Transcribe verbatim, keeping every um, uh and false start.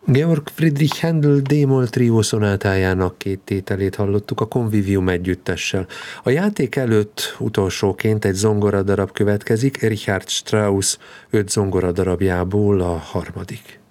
Georg Friedrich Händel D-moll trió szonátájának két tételét hallottuk a Convivium együttessel. A játék előtt utolsóként egy zongoradarab következik, Richard Strauss öt zongoradarabjából a harmadik.